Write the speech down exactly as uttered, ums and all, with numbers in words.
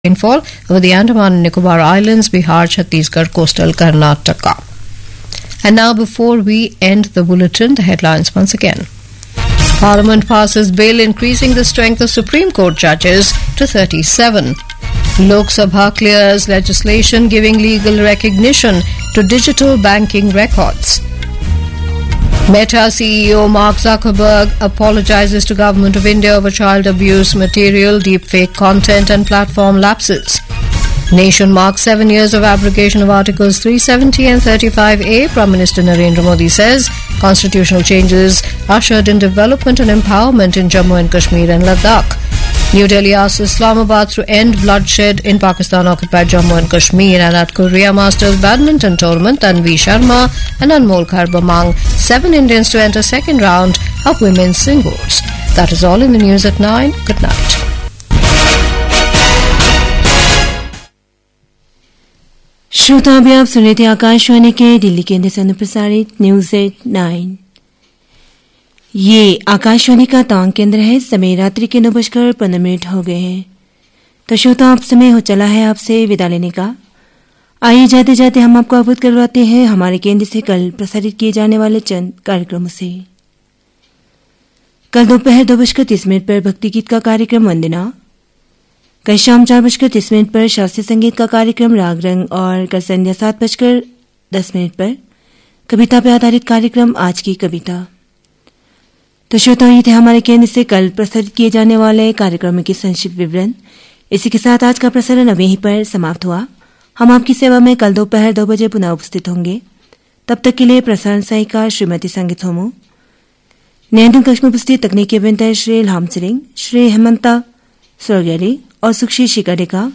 rainfall over the Andaman and Nicobar Islands, Bihar, Chhattisgarh, coastal Karnataka. And now, before we end the bulletin, the headlines once again. Parliament passes bill increasing the strength of Supreme Court judges to thirty-seven. Lok Sabha clears legislation giving legal recognition to digital banking records. Meta C E O Mark Zuckerberg apologizes to Government of India over child abuse material, deepfake content and platform lapses. Nation marks seven years of abrogation of Articles three seventy and thirty-five A. Prime Minister Narendra Modi says constitutional changes ushered in development and empowerment in Jammu and Kashmir and Ladakh. New Delhi asks Islamabad to end bloodshed in Pakistan-occupied Jammu and Kashmir. And at Korea Masters Badminton Tournament, Tanvi Sharma and Anmol Kharb among seven Indians to enter second round of women's singles. That is all in the news at nine. Good night. श्रोता अभी आप सुन रहे थे आकाशवाणी के दिल्ली केंद्र से अनुप्रसारित news at nine. ये आकाशवाणी का तांग केंद्र है। समय रात्रि के नौ बजकर पंद्रह मिनट हो गए हैं। तो श्रोता अब समय हो चला है आपसे विदा लेने का। आइए जाते जाते हम आपको अवगत करवाते हैं हमारे केंद्र से कल प्रसारित किए जाने वाले चंद कार्यक्रमों से। कल दोपहर दो बजकर तीस मिनट पर भक्ति गीत का कार्यक्रम वंदना। कल शाम चार बजकर तीस मिनट पर शास्त्रीय संगीत का कार्यक्रम राग रंग और कल संध्या सात बजकर दस मिनट पर कविता पर आधारित कार्यक्रम आज की कविता। तो श्रोता ये थे हमारे केंद्र से कल प्रसारित किए जाने वाले कार्यक्रमों के संक्षिप्त विवरण। इसी के साथ आज का प्रसारण अब यहीं पर समाप्त हुआ। हम आपकी सेवा में कल दोपहर दो बजे पुनः उपस्थित होंगे। तब तक के लिए प्रसारण सहायिका श्रीमती संगीत होमो, नियंत्रण कक्ष में उपस्थित तकनीकी अभियंता श्री लाम सिरिंग, श्री हेमंता स्वर्गेरी और सुक्षी शिकाडे का